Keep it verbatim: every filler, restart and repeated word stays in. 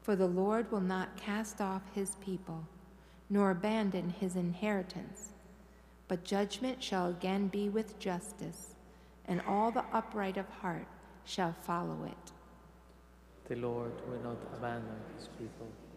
For the Lord will not cast off his people, nor abandon his inheritance. But judgment shall again be with justice, and all the upright of heart shall follow it. The Lord will not abandon his people.